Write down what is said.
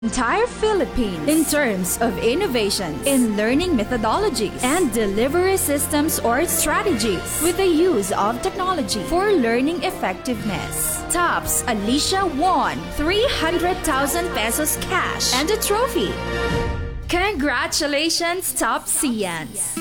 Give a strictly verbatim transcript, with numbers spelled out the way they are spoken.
entire Philippines in terms of innovation in learning methodologies and delivery systems or strategies with the use of technology for learning effectiveness. TOPS Alicia won three hundred thousand pesos cash and a trophy. Congratulations, TOPSians!